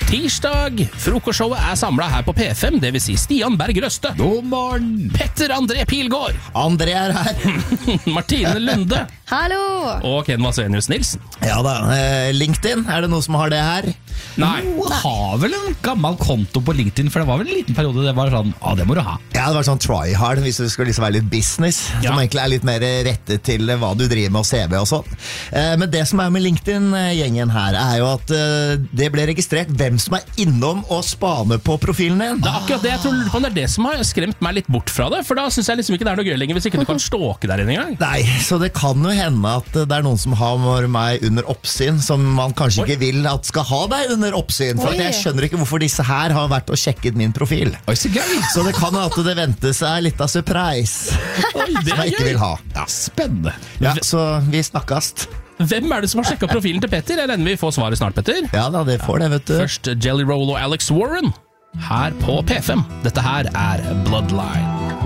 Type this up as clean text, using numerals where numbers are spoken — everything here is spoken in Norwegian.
Tirsdag. Frokostshowet er samlet her på P5, det vil si Stian Berg Røste. God morgen! Petter André Pilgaard. André er her. Martine Lunde. Hallo! Og Ken Vasenius Nilsen. Ja da, LinkedIn, er det noe som har det her? Nei. Har vel en gammel konto på LinkedIn, for det var vel en liten periode det var sånn, det må du ha. Ja, det var sånn try hard, hvis du skal liksom være litt business, Ja. som egentlig er litt mer rettet til hva du driver med og CV og sånn. Men det som er med LinkedIn-gjengen her, er jo at det ble registrert hvem som er innom og spaner på profilen din. Det er akkurat det jeg tror lurer på, det er det som har skremt meg litt bort fra det, for da synes jeg liksom ikke det er noe gøy lenger hvis ikke du kan stalke der inne engang. Nei, så det kan jo hende at det er noen som har meg under oppsyn, som man kanskje ikke vil at skal ha deg under oppsyn, for at jeg skjønner ikke hvorfor disse her har vært og sjekket min profil. Oi, så gøy! Så det kan at det venter seg litt av surprise, Oi, det som jeg ikke vil ha. Ja, spennende. Ja, så vi snakkast. Hvem er det som har sjekket profilen til Petter? Jeg regner vi får svaret snart, Petter. Ja da, det får det, vet du. Først Jelly Roll og Alex Warren her på P5. Dette her er Bloodline.